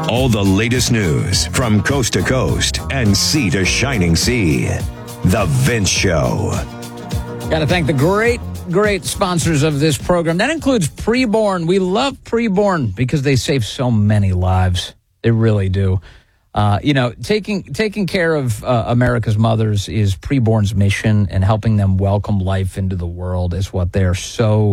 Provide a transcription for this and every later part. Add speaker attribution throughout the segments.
Speaker 1: All the latest news from coast to coast and sea to shining sea. The Vince Show.
Speaker 2: Got to thank the great sponsors of this program. That includes Preborn. We love Preborn because they save so many lives. They really do. Taking care of America's mothers is Preborn's mission, and helping them welcome life into the world is what they're so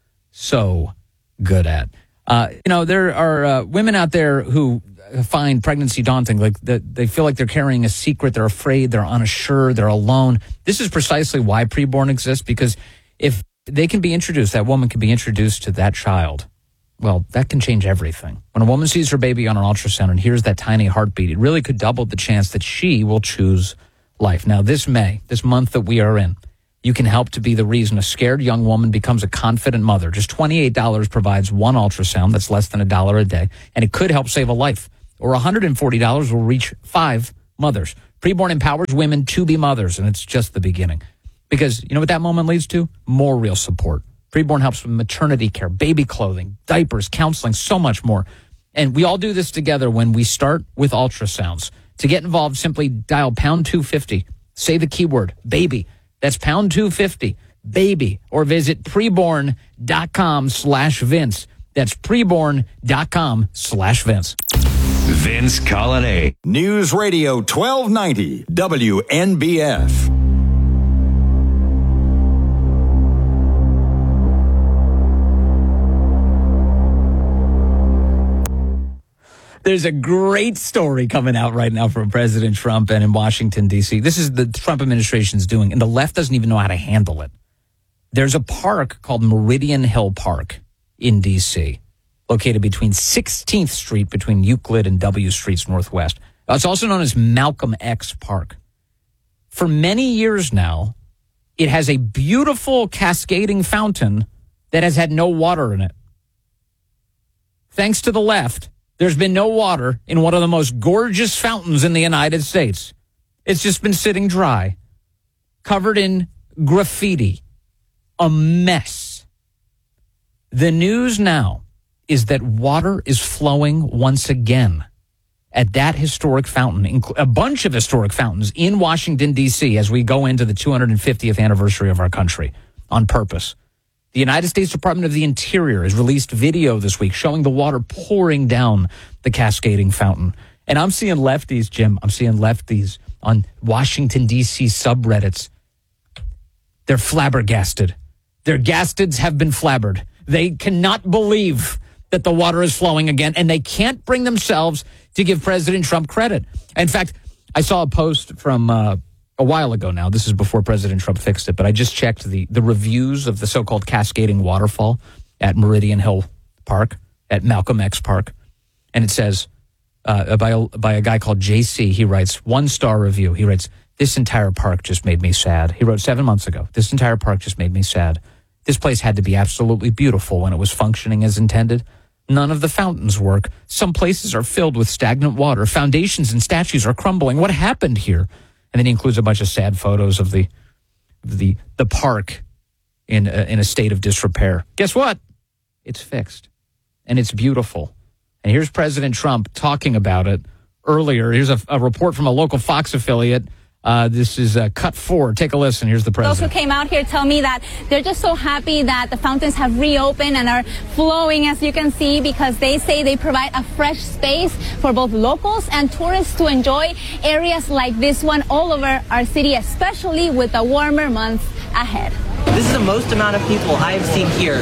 Speaker 2: good at. There are women out there who find pregnancy daunting. Like they feel like they're carrying a secret. They're afraid. They're unassured. They're alone. This is precisely why Preborn exists, because if they can be introduced, that woman can be introduced to that child, well, that can change everything. When a woman sees her baby on an ultrasound and hears that tiny heartbeat, it really could double the chance that she will choose life. Now, this month that we are in, you can help to be the reason a scared young woman becomes a confident mother. Just $28 provides one ultrasound. That's less than $1 a day, and it could help save a life. Or $140 will reach 5 mothers. Preborn empowers women to be mothers, and it's just the beginning. Because you know what that moment leads to? More real support. Preborn helps with maternity care, baby clothing, diapers, counseling, so much more. And we all do this together when we start with ultrasounds. To get involved, simply dial pound 250. Say the keyword, baby. That's pound 250, baby. Or visit preborn.com/Vince. That's preborn.com/Vince.
Speaker 1: Vince Colonnade.
Speaker 3: News Radio 1290 WNBF.
Speaker 2: There's a great story coming out right now from President Trump and in Washington, D.C. This is the Trump administration's doing, and the left doesn't even know how to handle it. There's a park called Meridian Hill Park in D.C., located between 16th Street, between Euclid and W Streets Northwest. It's also known as Malcolm X Park. For many years now, it has a beautiful cascading fountain that has had no water in it. Thanks to the left, there's been no water in one of the most gorgeous fountains in the United States. It's just been sitting dry, covered in graffiti, a mess. The news now is that water is flowing once again at that historic fountain, a bunch of historic fountains in Washington, D.C., as we go into the 250th anniversary of our country on purpose. The United States Department of the Interior has released video this week showing the water pouring down the cascading fountain. And I'm seeing lefties, Jim, on Washington, D.C. subreddits. They're flabbergasted. Their gastids have been flabbered. They cannot believe that the water is flowing again, and they can't bring themselves to give President Trump credit. In fact, I saw a post from a while ago now. This is before President Trump fixed it, but I just checked the reviews of the so-called cascading waterfall at Meridian Hill Park, at Malcolm X Park. And it says, by a guy called JC, he writes, 1-star review. He writes, "This entire park just made me sad." He wrote 7 months ago, "This entire park just made me sad. This place had to be absolutely beautiful when it was functioning as intended. None of the fountains work. Some places are filled with stagnant water. Foundations and statues are crumbling. What happened here?" And then he includes a bunch of sad photos of the park in a state of disrepair. Guess what? It's fixed, and it's beautiful. And here's President Trump talking about it earlier. Here's a report from a local Fox affiliate. This is cut 4. Take a listen. Here's the president.
Speaker 4: Those who came out here tell me that they're just so happy that the fountains have reopened and are flowing, as you can see, because they say they provide a fresh space for both locals and tourists to enjoy areas like this one all over our city, especially with the warmer months ahead.
Speaker 5: This is the most amount of people I've seen here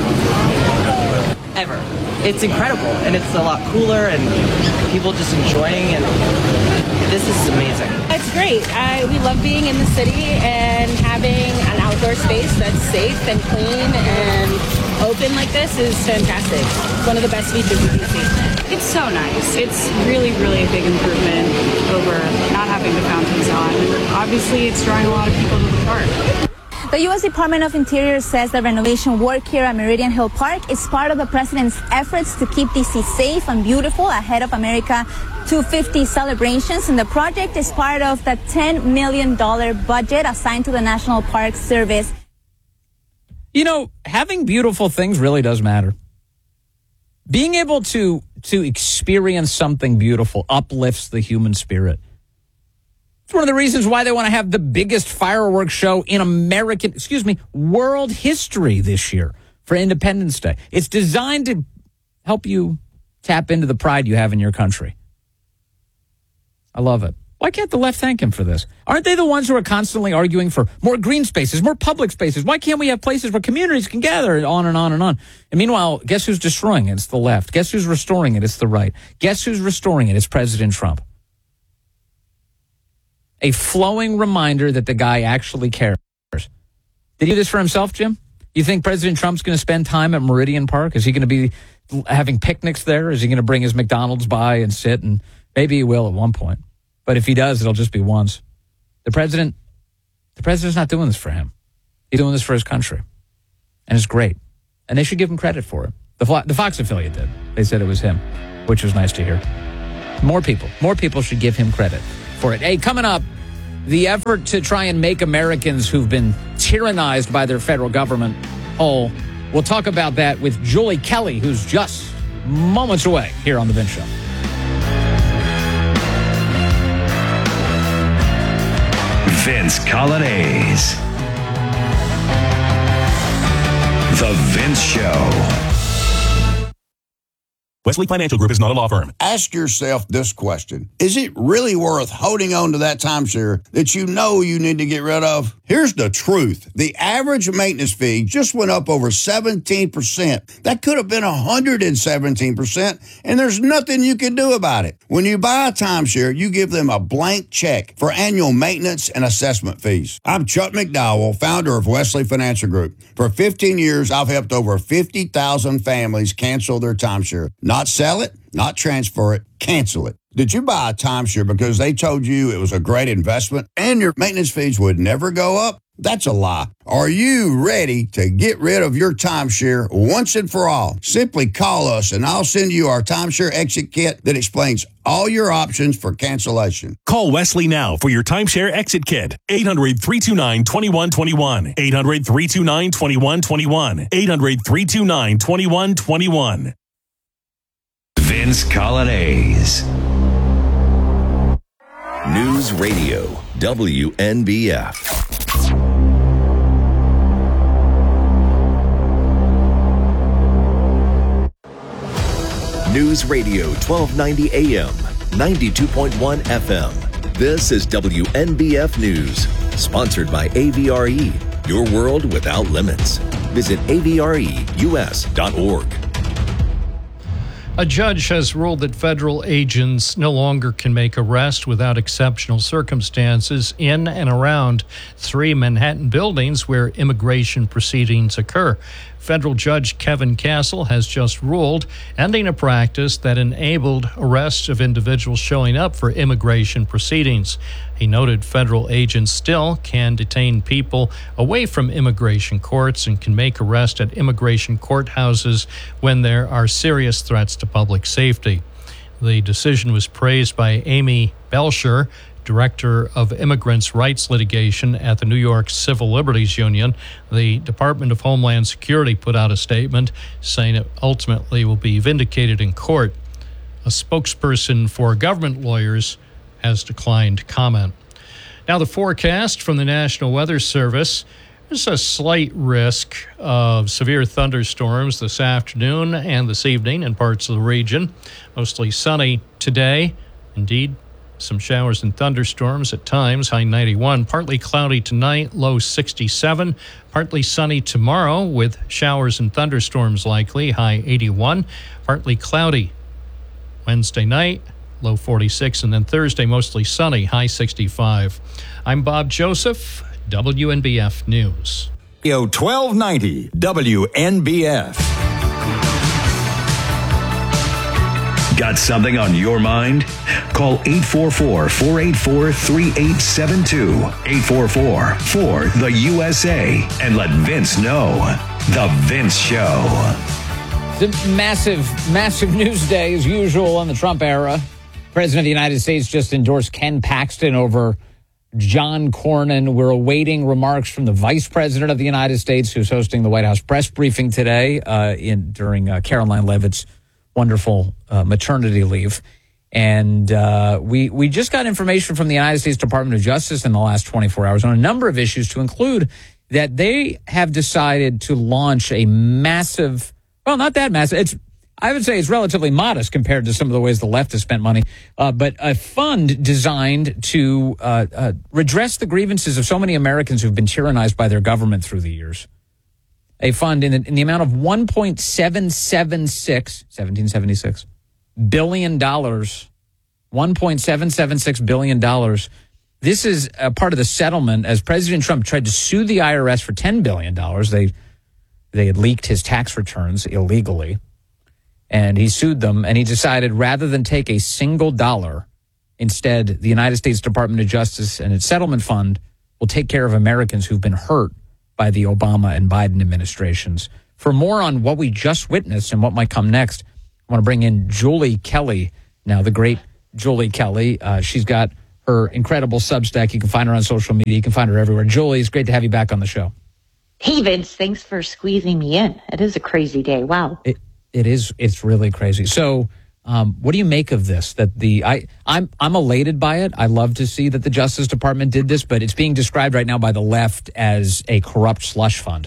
Speaker 5: ever. It's incredible, and it's a lot cooler, and people just enjoying, and this is amazing.
Speaker 6: It's great. We love being in the city and having an outdoor space that's safe and clean and open like this is fantastic. It's one of the best features of DC.
Speaker 7: It's so nice. It's really, really a big improvement over not having the fountains on. Obviously, it's drawing a lot of people to the park.
Speaker 4: The U.S. Department of Interior says the renovation work here at Meridian Hill Park is part of the president's efforts to keep D.C. safe and beautiful ahead of America 250 celebrations. And the project is part of the $10 million budget assigned to the National Park Service.
Speaker 2: You know, having beautiful things really does matter. Being able to to experience something beautiful uplifts the human spirit. It's one of the reasons why they want to have the biggest fireworks show in world history this year for Independence Day. It's designed to help you tap into the pride you have in your country. I love it. Why can't the left thank him for this? Aren't they the ones who are constantly arguing for more green spaces, more public spaces? Why can't we have places where communities can gather, and on and on and on? And meanwhile, guess who's destroying it? It's the left. Guess who's restoring it? It's the right. Guess who's restoring it? It's President Trump. A flowing reminder that the guy actually cares. Did he do this for himself, Jim? You think President Trump's going to spend time at Meridian Park? Is he going to be having picnics there? Is he going to bring his McDonald's by and sit? And maybe he will at one point. But if he does, it'll just be once. The president's not doing this for him. He's doing this for his country. And it's great. And they should give him credit for it. The Fox affiliate did. They said it was him, which was nice to hear. More people should give him credit for it. Hey, coming up, the effort to try and make Americans who've been tyrannized by their federal government whole. We'll talk about that with Julie Kelly, who's just moments away here on The Vince Show.
Speaker 1: Vince Coglianese. The Vince Show.
Speaker 8: Wesley Financial Group is not a law firm.
Speaker 9: Ask yourself this question. Is it really worth holding on to that timeshare that you know you need to get rid of? Here's the truth. The average maintenance fee just went up over 17%. That could have been 117%, and there's nothing you can do about it. When you buy a timeshare, you give them a blank check for annual maintenance and assessment fees. I'm Chuck McDowell, founder of Wesley Financial Group. For 15 years, I've helped over 50,000 families cancel their timeshare. Not sell it, not transfer it, cancel it. Did you buy a timeshare because they told you it was a great investment and your maintenance fees would never go up? That's a lie. Are you ready to get rid of your timeshare once and for all? Simply call us and I'll send you our timeshare exit kit that explains all your options for cancellation.
Speaker 8: Call Wesley now for your timeshare exit kit. 800-329-2121. 800-329-2121. 800-329-2121.
Speaker 1: Vince Coglianese.
Speaker 10: News Radio WNBF. News Radio 1290 AM, 92.1 FM. This is WNBF News, sponsored by AVRE, your world without limits. Visit avreus.org.
Speaker 11: A judge has ruled that federal agents no longer can make arrests without exceptional circumstances in and around 3 Manhattan buildings where immigration proceedings occur. Federal Judge Kevin Castle has just ruled, ending a practice that enabled arrests of individuals showing up for immigration proceedings. He noted federal agents still can detain people away from immigration courts and can make arrests at immigration courthouses when there are serious threats to public safety. The decision was praised by Amy Belcher, Director of Immigrants' Rights Litigation at the New York Civil Liberties Union. The Department of Homeland Security put out a statement saying it ultimately will be vindicated in court. A spokesperson for government lawyers has declined comment. Now, the forecast from the National Weather Service. There's a slight risk of severe thunderstorms this afternoon and this evening in parts of the region. Mostly sunny today. Indeed, some showers and thunderstorms at times, high 91. Partly cloudy tonight, low 67. Partly sunny tomorrow with showers and thunderstorms likely, high 81. Partly cloudy Wednesday night, low 46. And then Thursday, mostly sunny, high 65. I'm Bob Joseph, WNBF News.
Speaker 3: 1290 WNBF.
Speaker 1: Got something on your mind? Call 844-484-3872. 844-4-THE-USA. And let Vince know. The Vince Show.
Speaker 2: It's a massive news day as usual on the Trump era. President of the United States just endorsed Ken Paxton over John Cornyn. We're awaiting remarks from the Vice President of the United States, who's hosting the White House press briefing today during Caroline Leavitt's wonderful maternity leave. And we just got information from the United States Department of Justice in the last 24 hours on a number of issues, to include that they have decided to launch a massive, well, not that massive, I would say it's relatively modest compared to some of the ways the left has spent money, but a fund designed to redress the grievances of so many Americans who've been tyrannized by their government through the years. A fund in the amount of $1.776 billion, $1.776 billion. This is a part of the settlement as President Trump tried to sue the IRS for $10 billion. They had leaked his tax returns illegally, and he sued them, and he decided rather than take a single dollar, instead the United States Department of Justice and its settlement fund will take care of Americans who've been hurt by the Obama and Biden administrations. For more on what we just witnessed and what might come next, I want to bring in Julie Kelly now, the great Julie Kelly. She's got her incredible Substack. You can find her on social media. You can find her everywhere. Julie, it's great to have you back on the show.
Speaker 12: Hey, Vince. Thanks for squeezing me in. It is a crazy day. Wow.
Speaker 2: It is. It's really crazy. So what do you make of this? I'm elated by it. I love to see that the Justice Department did this, but it's being described right now by the left as a corrupt slush fund.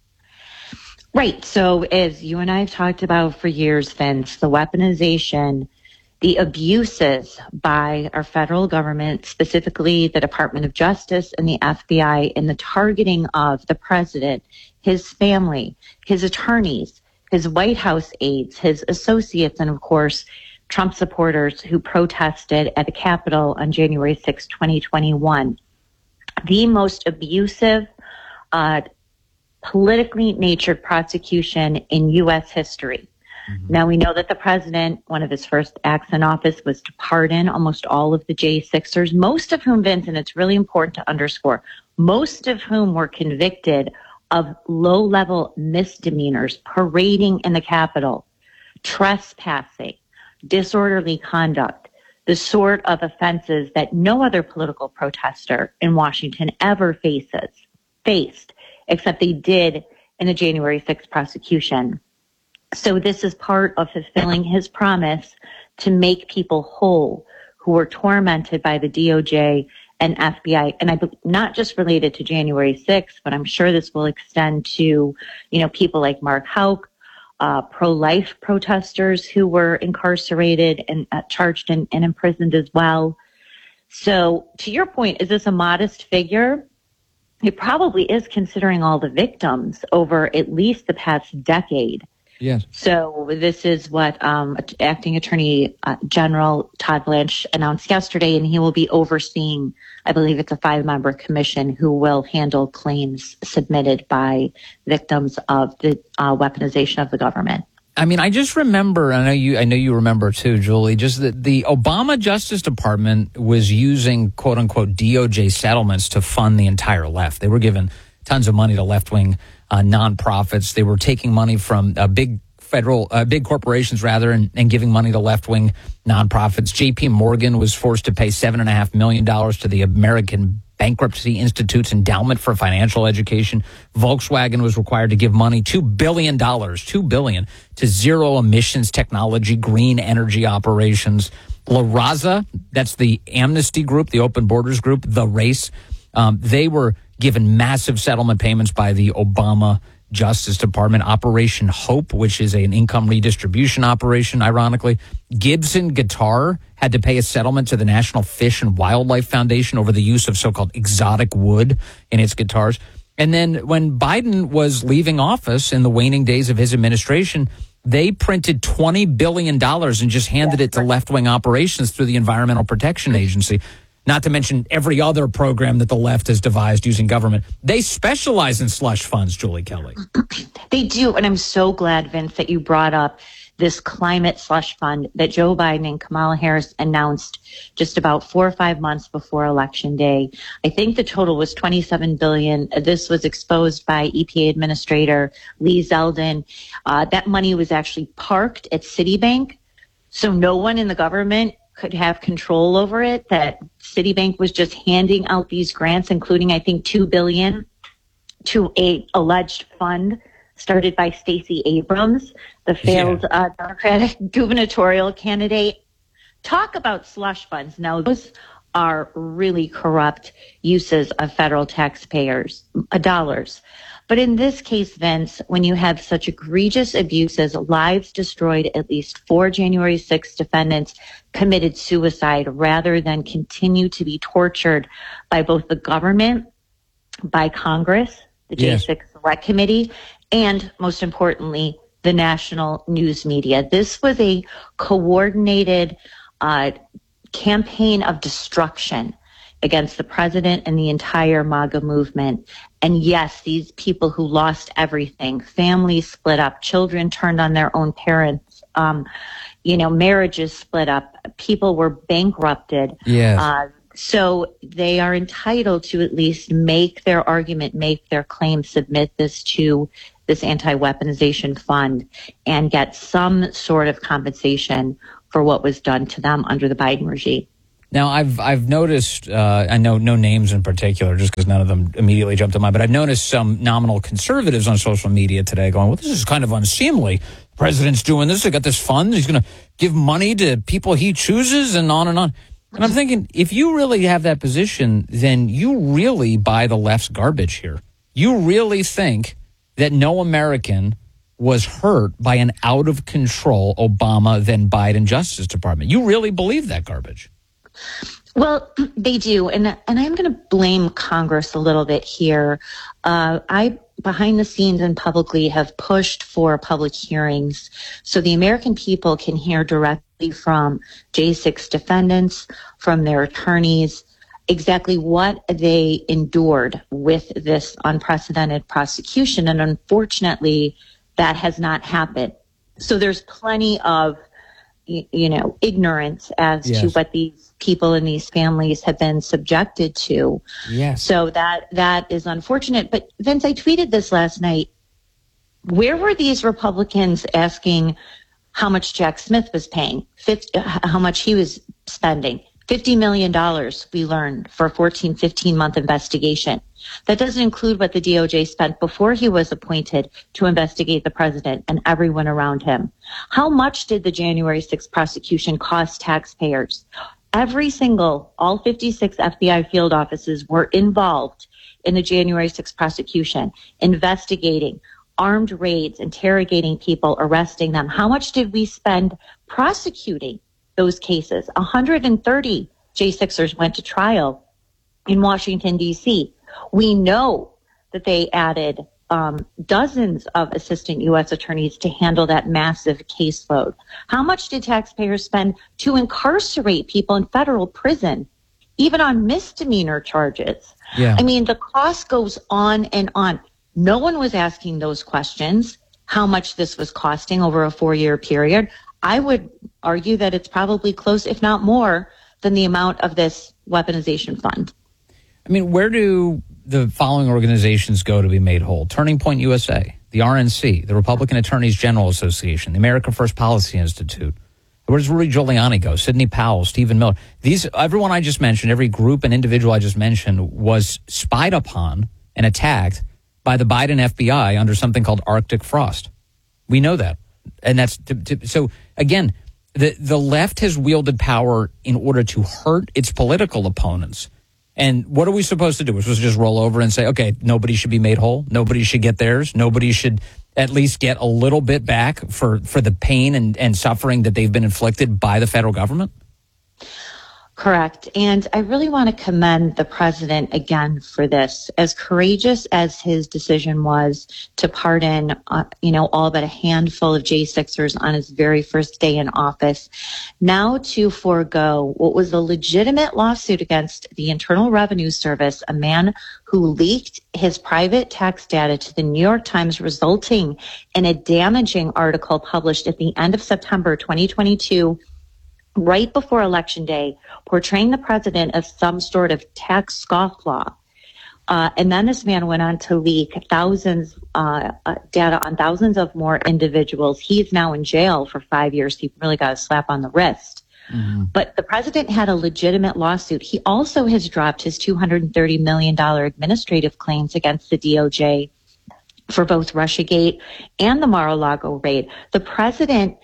Speaker 12: Right. So as you and I have talked about for years, Vince, the weaponization, the abuses by our federal government, specifically the Department of Justice and the FBI, in the targeting of the president, his family, his attorneys, his White House aides, his associates, and of course, Trump supporters who protested at the Capitol on January 6, 2021. The most abusive, politically natured prosecution in U.S. history. Mm-hmm. Now, we know that the president, one of his first acts in office was to pardon almost all of the J6ers, most of whom, Vince, and it's really important to underscore, most of whom were convicted of low-level misdemeanors, parading in the Capitol, trespassing, disorderly conduct, the sort of offenses that no other political protester in Washington ever faced, except they did in the January 6th prosecution. So this is part of fulfilling his promise to make people whole who were tormented by the DOJ and FBI, and not just related to January 6th, but I'm sure this will extend to, people like Mark Houck, pro-life protesters who were incarcerated and charged and imprisoned as well. So to your point, is this a modest figure? It probably is, considering all the victims over at least the past decade.
Speaker 2: Yes.
Speaker 12: So this is what Acting Attorney General Todd Blanche announced yesterday, and he will be overseeing, I believe it's a 5-member commission who will handle claims submitted by victims of the weaponization of the government.
Speaker 2: I mean, I just remember, I know you remember too, Julie, just that the Obama Justice Department was using quote unquote DOJ settlements to fund the entire left. They were giving tons of money to left-wing nonprofits. They were taking money from big corporations and giving money to left-wing nonprofits. JP Morgan was forced to pay $7.5 million to the American Bankruptcy Institute's endowment for financial education. Volkswagen was required to give money, $2 billion to zero emissions technology, green energy operations. La Raza, that's the Amnesty Group, the Open Borders Group, The Race. They were given massive settlement payments by the Obama Justice Department. Operation Hope, which is an income redistribution operation, ironically. Gibson Guitar had to pay a settlement to the National Fish and Wildlife Foundation over the use of so-called exotic wood in its guitars. And then when Biden was leaving office in the waning days of his administration, they printed $20 billion and just handed it to left-wing operations through the Environmental Protection Agency. Not to mention every other program that the left has devised using government. They specialize in slush funds, Julie Kelly.
Speaker 12: They do, and I'm so glad, Vince, that you brought up this climate slush fund that Joe Biden and Kamala Harris announced just about 4 or 5 months before Election Day. I think the total was $27 billion. This was exposed by EPA Administrator Lee Zeldin. That money was actually parked at Citibank, so no one in the government could have control over it, that Citibank was just handing out these grants, including, I think, $2 billion to a alleged fund started by Stacey Abrams, the failed Democratic gubernatorial candidate. Talk about slush funds. Now, those are really corrupt uses of federal taxpayers' dollars. But in this case, Vince, when you have such egregious abuses, lives destroyed, at least 4 January 6 defendants committed suicide rather than continue to be tortured by both the government, by Congress, the J6 Select Committee, and most importantly, the national news media. This was a coordinated campaign of destruction against the president and the entire MAGA movement. And yes, these people who lost everything, families split up, children turned on their own parents, marriages split up, people were bankrupted.
Speaker 2: Yes.
Speaker 12: So they are entitled to at least make their argument, make their claim, submit this to this anti-weaponization fund and get some sort of compensation for what was done to them under the Biden regime.
Speaker 2: Now, I've noticed, I know no names in particular, just because none of them immediately jumped to mind, but I've noticed some nominal conservatives on social media today going, well, this is kind of unseemly. The president's doing this. They got this fund. He's going to give money to people he chooses and on and on. And I'm thinking, if you really have that position, then you really buy the left's garbage here. You really think that no American was hurt by an out-of-control Obama then Biden Justice Department. You really believe that garbage?
Speaker 12: Well, they do. And I'm going to blame Congress a little bit here. I, behind the scenes and publicly, have pushed for public hearings so the American people can hear directly from J6 defendants, from their attorneys, exactly what they endured with this unprecedented prosecution. And unfortunately, that has not happened. So there's plenty of, ignorance as to what these people and these families have been subjected to.
Speaker 2: Yes.
Speaker 12: So that is unfortunate. But Vince, I tweeted this last night. Where were these Republicans asking how much Jack Smith was paying, how much he was spending? $50 million, we learned, for a 15-month investigation. That doesn't include what the DOJ spent before he was appointed to investigate the president and everyone around him. How much did the January 6th prosecution cost taxpayers? All 56 FBI field offices were involved in the January 6th prosecution, investigating armed raids, interrogating people, arresting them. How much did we spend prosecuting those cases? 130 J6ers went to trial in Washington, D.C. We know that they added dozens of assistant U.S. attorneys to handle that massive caseload. How much did taxpayers spend to incarcerate people in federal prison, even on misdemeanor charges?
Speaker 2: Yeah.
Speaker 12: I mean, the cost goes on and on. No one was asking those questions, how much this was costing over a 4-year period. I would argue that it's probably close, if not more, than the amount of this weaponization fund.
Speaker 2: I mean, where do the following organizations go to be made whole? Turning Point USA, the RNC, the Republican Attorneys General Association, the America First Policy Institute. Where does Rudy Giuliani go? Sidney Powell, Stephen Miller. Everyone I just mentioned, every group and individual I just mentioned was spied upon and attacked by the Biden FBI under something called Arctic Frost. We know that. And that's so again, the left has wielded power in order to hurt its political opponents. And what are we supposed to do? We're supposed to just roll over and say, okay, nobody should be made whole. Nobody should get theirs. Nobody should at least get a little bit back for the pain and suffering that they've been inflicted by the federal government?
Speaker 12: Correct. And I really want to commend the president again for this. As courageous as his decision was to pardon, all but a handful of J6ers on his very first day in office, now to forego what was a legitimate lawsuit against the Internal Revenue Service, a man who leaked his private tax data to the New York Times, resulting in a damaging article published at the end of September 2022, right before Election Day, portraying the president as some sort of tax scofflaw. And then this man went on to leak data on thousands of more individuals. He's now in jail for 5 years. He really got a slap on the wrist. Mm-hmm. But the president had a legitimate lawsuit. He also has dropped his $230 million administrative claims against the DOJ for both Russiagate and the Mar-a-Lago raid. The president,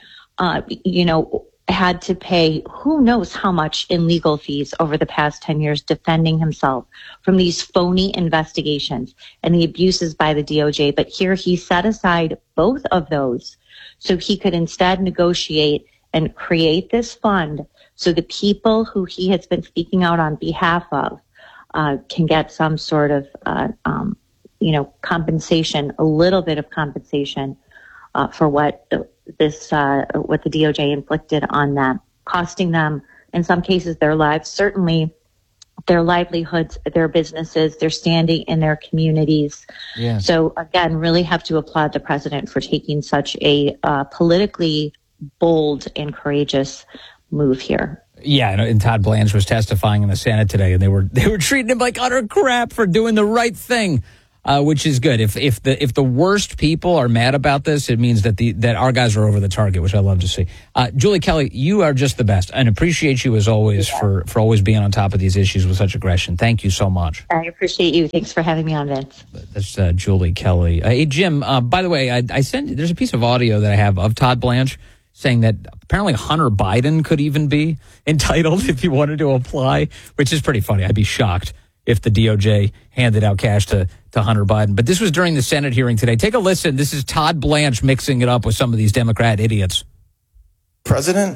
Speaker 12: had to pay who knows how much in legal fees over the past 10 years defending himself from these phony investigations and the abuses by the DOJ. But here he set aside both of those so he could instead negotiate and create this fund so the people who he has been speaking out on behalf of can get some sort of, compensation, a little bit of compensation for what the DOJ inflicted on them, costing them, in some cases, their lives, certainly their livelihoods, their businesses, their standing in their communities.
Speaker 2: Yeah.
Speaker 12: So, again, really have to applaud the president for taking such a politically bold and courageous move here.
Speaker 2: Yeah, and Todd Blanche was testifying in the Senate today, and they were treating him like utter crap for doing the right thing. Which is good. If the worst people are mad about this, it means that our guys are over the target, which I love to see. Julie Kelly, you are just the best, and appreciate you as always for always being on top of these issues with such aggression. Thank you so much.
Speaker 12: I appreciate you. Thanks for having me on, Vince.
Speaker 2: That's Julie Kelly. Hey Jim, by the way, I sent there's a piece of audio that I have of Todd Blanche saying that apparently Hunter Biden could even be entitled if he wanted to apply, which is pretty funny. I'd be shocked if the DOJ handed out cash to Hunter Biden. But this was during the Senate hearing today. Take a listen. This is Todd Blanche mixing it up with some of these Democrat idiots.
Speaker 13: President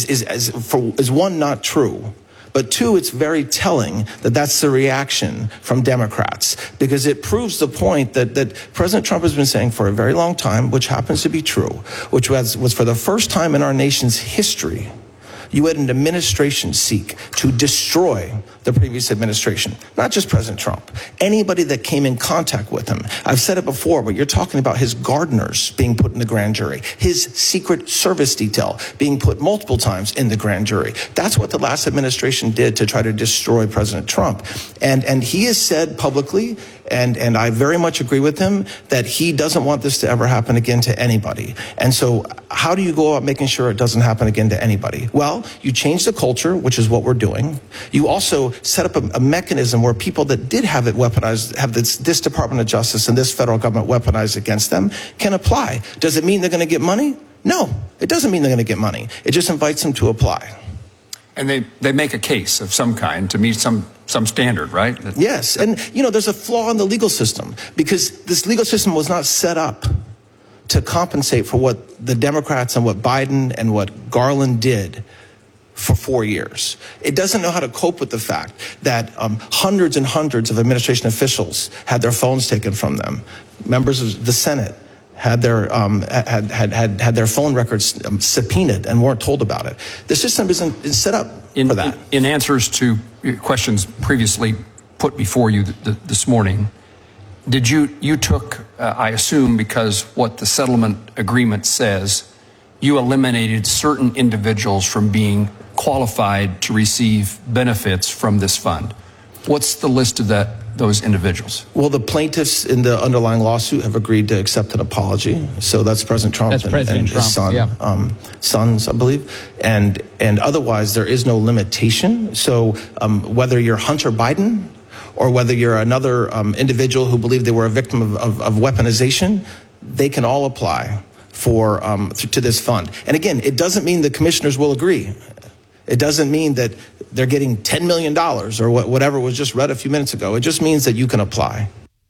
Speaker 13: is one, not true. But two, it's very telling that that's the reaction from Democrats, because it proves the point that President Trump has been saying for a very long time, which happens to be true, which was for the first time in our nation's history, you had an administration seek to destroy the previous administration, not just President Trump, anybody that came in contact with him. I've said it before, but you're talking about his gardeners being put in the grand jury, his Secret Service detail being put multiple times in the grand jury. That's what the last administration did to try to destroy President Trump. And he has said publicly, and I very much agree with him, that he doesn't want this to ever happen again to anybody. And so how do you go about making sure it doesn't happen again to anybody? Well, you change the culture, which is what we're doing. You also set up a mechanism where people that did have it weaponized, have this Department of Justice and this federal government weaponized against them, can apply. Does it mean they're going to get money? No, it doesn't mean they're going to get money. It just invites them to apply.
Speaker 14: And they make a case of some kind to meet some standard, right?
Speaker 13: Yes. And, there's a flaw in the legal system, because this legal system was not set up to compensate for what the Democrats and what Biden and what Garland did for 4 years. It doesn't know how to cope with the fact that hundreds and hundreds of administration officials had their phones taken from them. Members of the Senate had their had their phone records subpoenaed and weren't told about it. The system isn't set up for that.
Speaker 14: In answers to questions previously put before you this morning, did you took, I assume, because what the settlement agreement says, you eliminated certain individuals from being qualified to receive benefits from this fund. What's the list of those individuals?
Speaker 13: Well, the plaintiffs in the underlying lawsuit have agreed to accept an apology. So that's President Trump and his son, sons, I believe. And otherwise, there is no limitation. So whether you're Hunter Biden or whether you're another individual who believed they were a victim of weaponization, they can all apply to this fund. And again, it doesn't mean the commissioners will agree. It doesn't mean that they're getting $10 million or whatever was just read a few minutes ago. It just means that you can apply.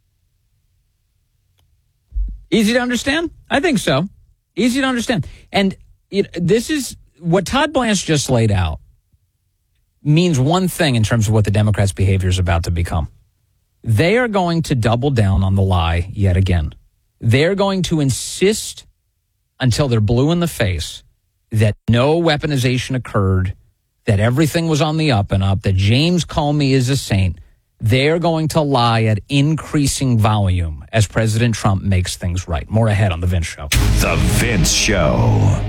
Speaker 2: Easy to understand? I think so. Easy to understand. And this is what Todd Blanche just laid out means one thing in terms of what the Democrats' behavior is about to become. They are going to double down on the lie yet again. They're going to insist until they're blue in the face that no weaponization occurred, that everything was on the up and up, that James Comey is a saint. They're going to lie at increasing volume as President Trump makes things right. More ahead on The Vince Show.
Speaker 1: The Vince Show.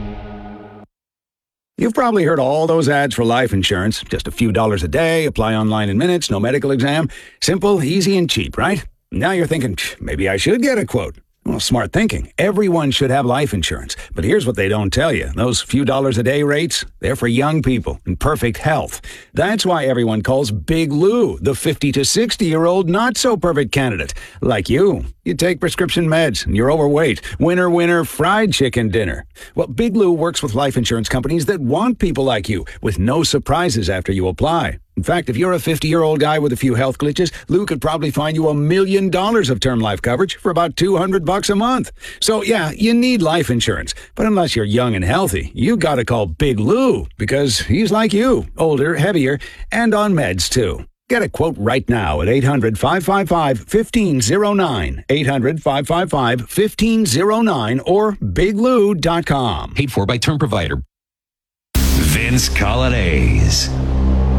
Speaker 15: You've probably heard all those ads for life insurance. Just a few dollars a day, apply online in minutes, no medical exam. Simple, easy, and cheap, right? Now you're thinking, maybe I should get a quote. Well, smart thinking. Everyone should have life insurance. But here's what they don't tell you. Those few dollars a day rates, they're for young people in perfect health. That's why everyone calls Big Lou the 50 to 60-year-old not-so-perfect candidate. Like you. You take prescription meds and you're overweight. Winner, winner, fried chicken dinner. Well, Big Lou works with life insurance companies that want people like you with no surprises after you apply. In fact, if you're a 50-year-old guy with a few health glitches, Lou could probably find you $1 million of term life coverage for about $200 a month. So, yeah, you need life insurance. But unless you're young and healthy, you got to call Big Lou because he's like you, older, heavier, and on meds, too. Get a quote right now at 800-555-1509, 800-555-1509, or biglou.com.
Speaker 1: Paid for by term provider. Vince Coglianese.